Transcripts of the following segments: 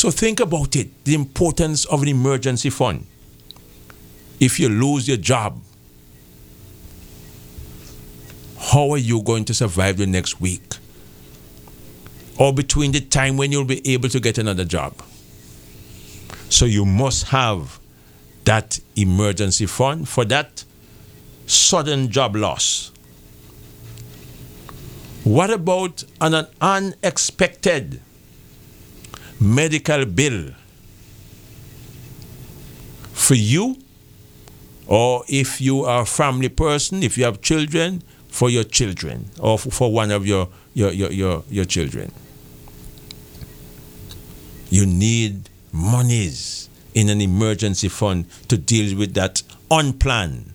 So think about it, the importance of an emergency fund. If you lose your job, how are you going to survive the next week? Or between the time when you'll be able to get another job? So you must have that emergency fund for that sudden job loss. What about an unexpected medical bill for you, or if you are a family person, if you have children, for your children, or for one of your children? You need monies in an emergency fund to deal with that unplanned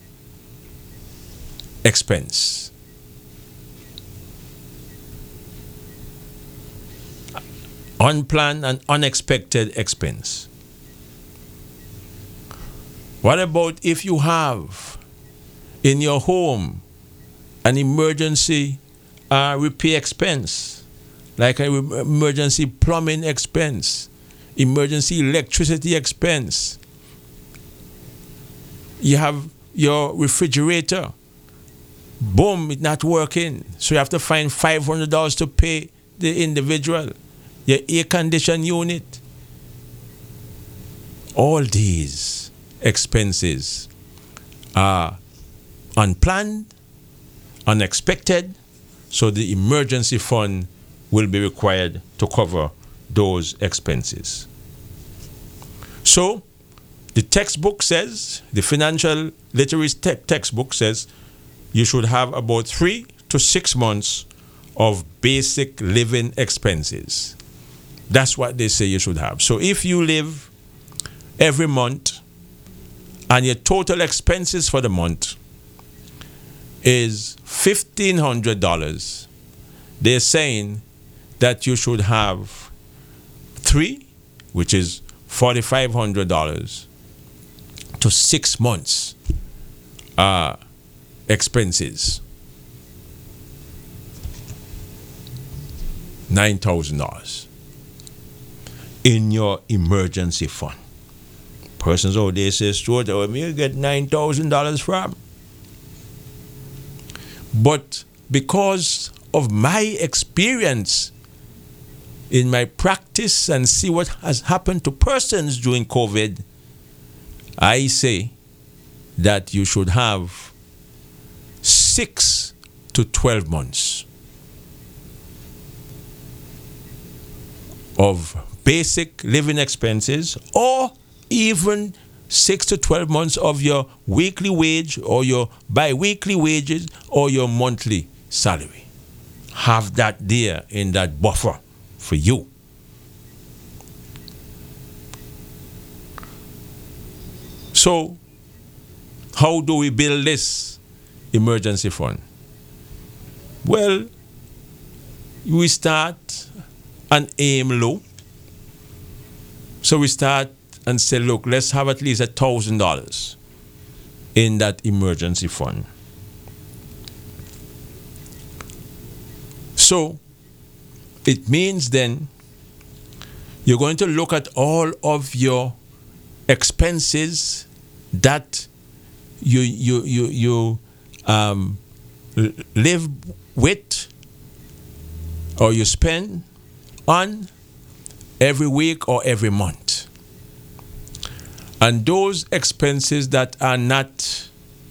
expense. Unplanned and unexpected expense. What about if you have in your home an emergency repair expense, like an emergency plumbing expense, emergency electricity expense? You have your refrigerator, boom, it's not working, so you have to find $500 to pay the individual. Your air conditioning unit. All these expenses are unplanned, unexpected, so the emergency fund will be required to cover those expenses. So the textbook says, the financial literacy textbook says, you should have about 3 to 6 months of basic living expenses. That's what they say you should have. So if you live every month and your total expenses for the month is $1,500, they're saying that you should have 3, which is $4,500, to 6 months expenses. $9,000 in your emergency fund. Persons out there say, Stuart, where me get $9,000 from? But because of my experience in my practice and see what has happened to persons during COVID, I say that you should have 6 to 12 months of basic living expenses, or even 6 to 12 months of your weekly wage or your bi-weekly wages or your monthly salary. Have that there in that buffer for you. So, how do we build this emergency fund? Well, we start and aim low. So we start and say, look, let's have at least $1,000 in that emergency fund. So it means then you're going to look at all of your expenses that you live with or you spend on every week or every month. And those expenses that are not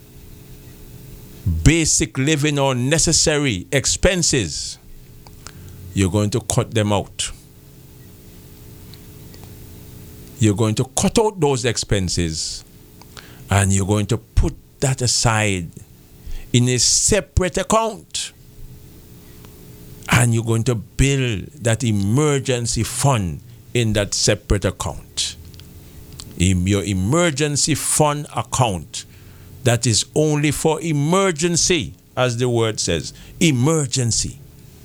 basic living or necessary expenses, you're going to cut them out. You're going to cut out those expenses and you're going to put that aside in a separate account. And you're going to build that emergency fund in that separate account. In your emergency fund account, that is only for emergency, as the word says, emergency.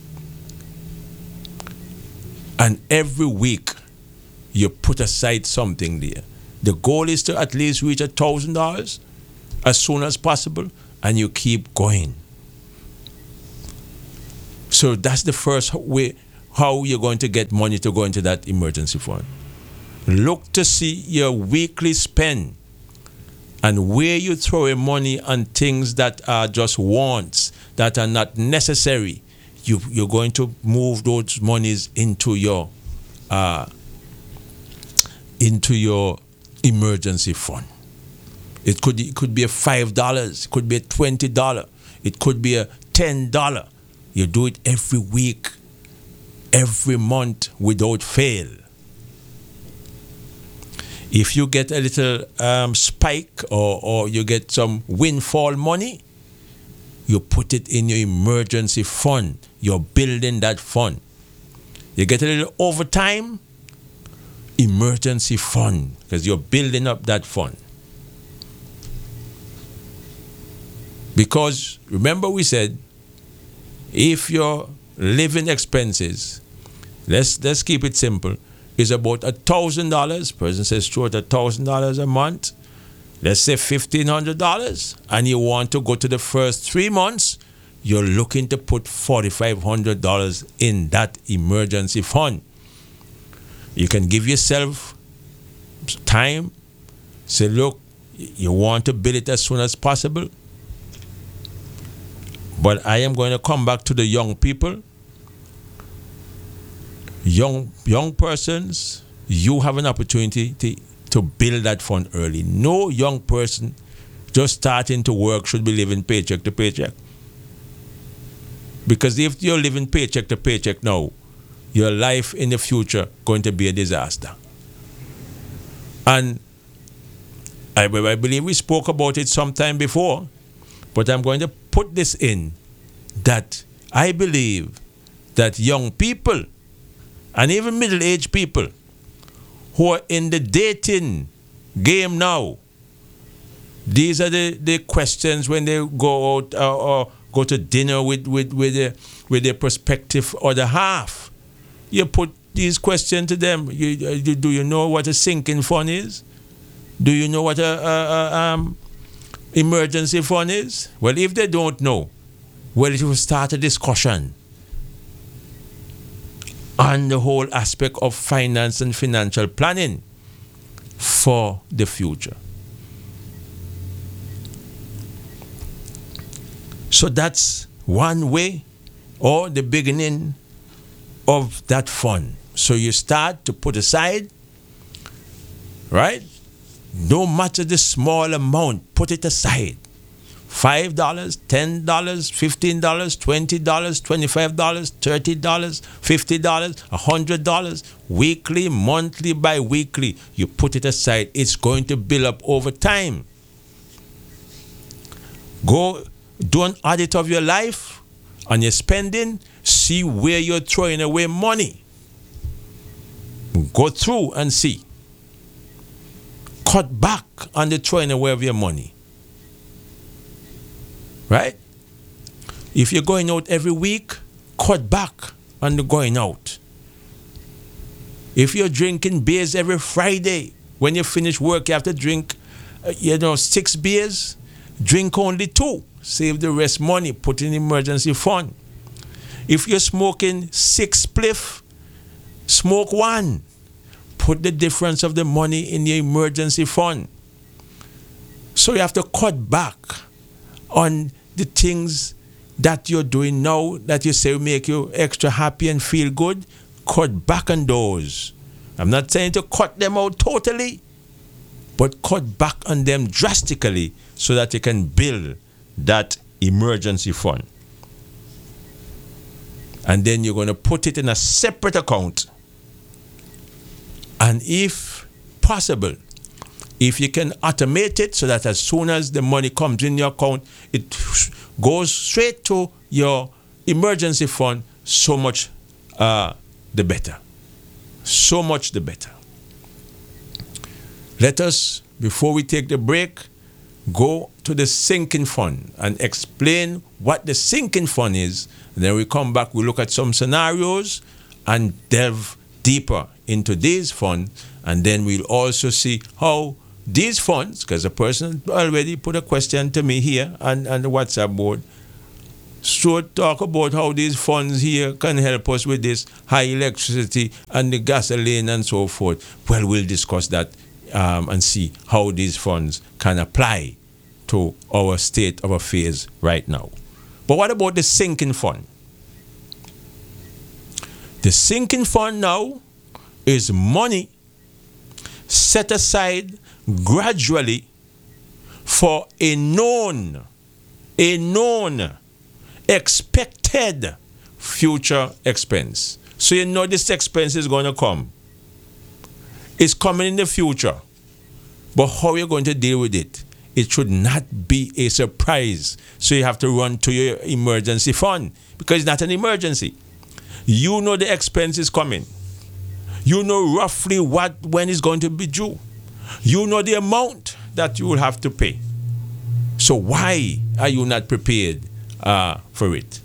And every week, you put aside something there. The goal is to at least reach $1,000 as soon as possible, and you keep going. So that's the first way how you're going to get money to go into that emergency fund. Look to see your weekly spend and where you throw your money on things that are just wants, that are not necessary. You're going to move those monies into your emergency fund. It could be a $5, it could be a $20, it could be a $10. You do it every week, every month without fail. If you get a little spike or you get some windfall money, you put it in your emergency fund. You're building that fund. You get a little overtime, emergency fund, because you're building up that fund. Because remember we said, if your living expenses, let's keep it simple, is about $1,000, person says short $1,000 a month, let's say $1,500, and you want to go to the first 3 months, you're looking to put $4,500 in that emergency fund. You can give yourself time, say, look, you want to build it as soon as possible. But I am going to come back to the young people. Young persons, you have an opportunity to build that fund early. No young person just starting to work should be living paycheck to paycheck. Because if you're living paycheck to paycheck now, your life in the future going to be a disaster. And I believe we spoke about it sometime before, but I'm going to put this in, that I believe that young people and even middle-aged people who are in the dating game now, these are the questions when they go out or go to dinner with their prospective other half. You put these questions to them. Do you know what a sinking fund is? Do you know what a emergency fund is? Well, if they don't know, well, it will start a discussion on the whole aspect of finance and financial planning for the future. So that's one way, or the beginning of that fund. So you start to put aside, right? No matter the small amount, put it aside. $5, $10, $15, $20, $25, $30, $50, $100, weekly, monthly, bi-weekly. You put it aside. It's going to build up over time. Go do an audit of your life and your spending. See where you're throwing away money. Go through and see. Cut back on the throwing away of your money. Right? If you're going out every week, cut back on the going out. If you're drinking beers every Friday, when you finish work, you have to drink, 6 beers. Drink only 2. Save the rest money. Put in emergency fund. If you're smoking 6 spliff, smoke 1. Put the difference of the money in your emergency fund. So you have to cut back on the things that you're doing now that you say will make you extra happy and feel good. Cut back on those. I'm not saying to cut them out totally, but cut back on them drastically so that you can build that emergency fund. And then you're going to put it in a separate account. And if possible, if you can automate it so that as soon as the money comes in your account, it goes straight to your emergency fund, so much the better. So much the better. Let us, before we take the break, go to the sinking fund and explain what the sinking fund is. And then we come back, we look at some scenarios and delve deeper into these funds. And then we'll also see how these funds, because a person already put a question to me here on the WhatsApp board, So talk about how these funds here can help us with this high electricity and the gasoline and so forth. Well, we'll discuss that and see how these funds can apply to our state of affairs right now. But what about the sinking fund? The sinking fund now is money set aside gradually for a known expected future expense. So you know this expense is going to come. It's coming in the future. But how are you going to deal with it? It should not be a surprise. So you have to run to your emergency fund because it's not an emergency. You know the expense is coming. You know roughly when it's going to be due. You know the amount that you will have to pay. So why are you not prepared for it?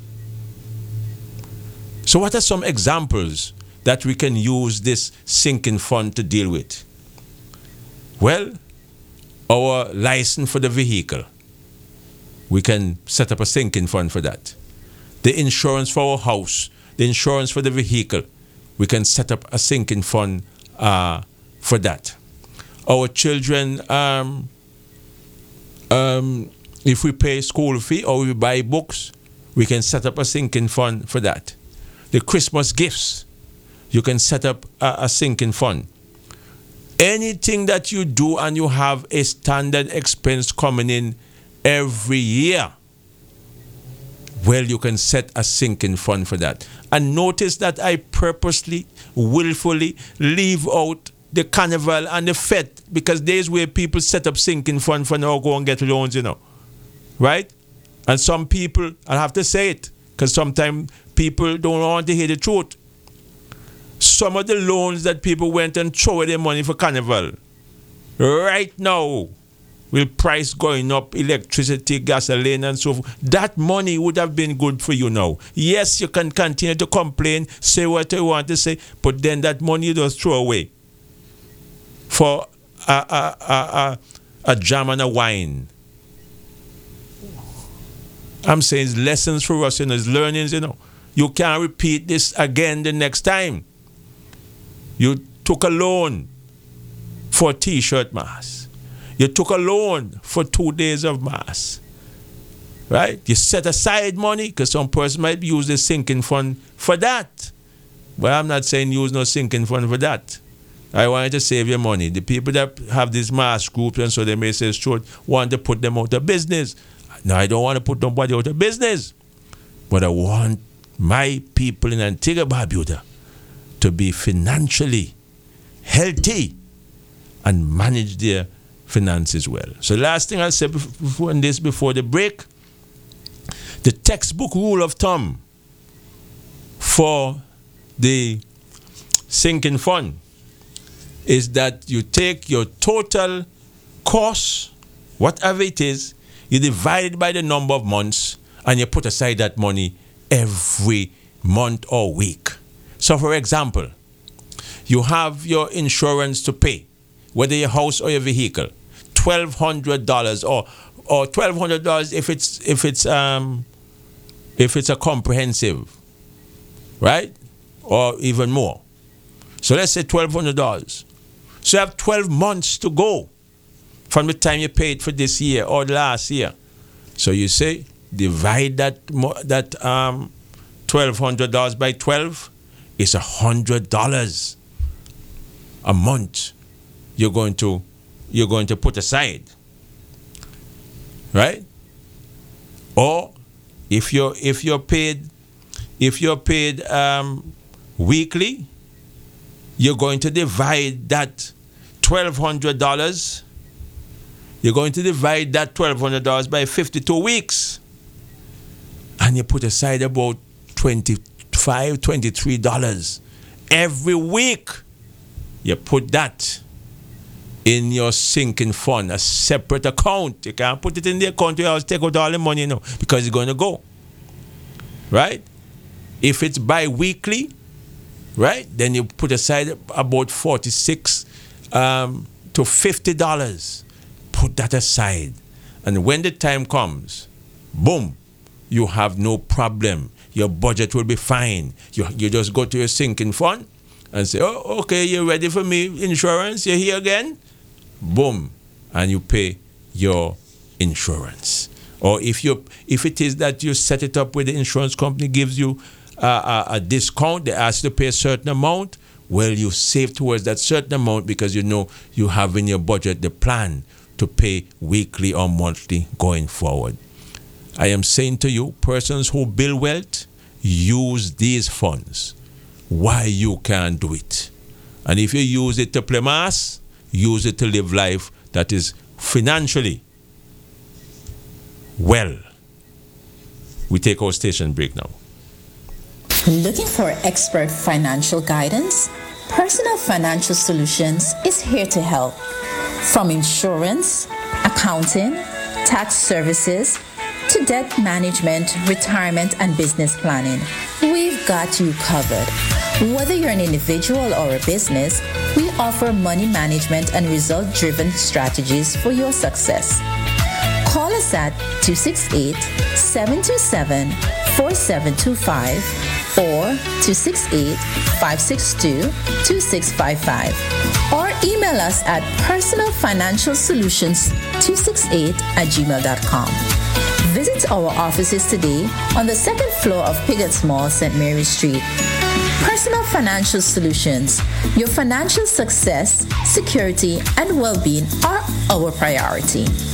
So what are some examples that we can use this sinking fund to deal with? Well, our license for the vehicle. We can set up a sinking fund for that. The insurance for our house, the insurance for the vehicle. We can set up a sinking fund for that. Our children, if we pay school fee or we buy books, we can set up a sinking fund for that. The Christmas gifts, you can set up a sinking fund. Anything that you do and you have a standard expense coming in every year, well, you can set a sinking fund for that. And notice that I purposely, willfully leave out the carnival and the fete because there's where people set up sinking fund for now go and get loans, right? And some people, I have to say it because sometimes people don't want to hear the truth. Some of the loans that people went and threw their money for carnival right now, with price going up, electricity, gasoline, and so forth, that money would have been good for you now. Yes, you can continue to complain, say what you want to say, but then that money you just throw away for a jam and a wine. I'm saying it's lessons for us, it's learnings, You can't repeat this again the next time. You took a loan for a T-shirt mass. You took a loan for 2 days of mass. Right? You set aside money because some person might use the sinking fund for that. But I'm not saying use no sinking fund for that. I want you to save your money. The people that have these mass groups and so they may say short want to put them out of business. No, I don't want to put nobody out of business. But I want my people in Antigua Barbuda to be financially healthy and manage their finances well. So last thing I'll say before the break, the textbook rule of thumb for the sinking fund is that you take your total cost, whatever it is, you divide it by the number of months and you put aside that money every month or week. So for example, you have your insurance to pay, whether your house or your vehicle, $1,200 or $1,200 if it's a comprehensive, right? Or even more. So let's say $1,200. So you have 12 months to go from the time you paid for this year or last year. So you say divide that $1,200 by 12. It's $100 a month you're going to put aside, right? Or if you're paid weekly, you're going to divide that $1,200. You're going to divide that $1,200 by 52 weeks, and you put aside about $23 every week. You put that in your sinking fund, a separate account. You can't put it in the account where I take out all the money because it's going to go. Right? If it's bi-weekly, right, then you put aside about $46 to $50. Put that aside. And when the time comes, boom, you have no problem. Your budget will be fine. You just go to your sinking fund and say, oh, okay, you're ready for me, insurance, you're here again? Boom. And you pay your insurance. Or if it is that you set it up with the insurance company gives you a discount, they ask you to pay a certain amount, well, you save towards that certain amount because you know you have in your budget the plan to pay weekly or monthly going forward. I am saying to you, persons who build wealth, use these funds. Why you can't do it? And if you use it to play mass, use it to live life that is financially well. We take our station break now. Looking for expert financial guidance? Personal Financial Solutions is here to help. From insurance, accounting, tax services, to debt management, retirement, and business planning, we've got you covered. Whether you're an individual or a business, we offer money management and result-driven strategies for your success. Call us at 268-727-4725 or 268-562-2655, or email us at personalfinancialsolutions268@gmail.com. Visit our offices today on the second floor of Pigot's Mall, St. Mary Street. Personal Financial Solutions. Your financial success, security, and well-being are our priority.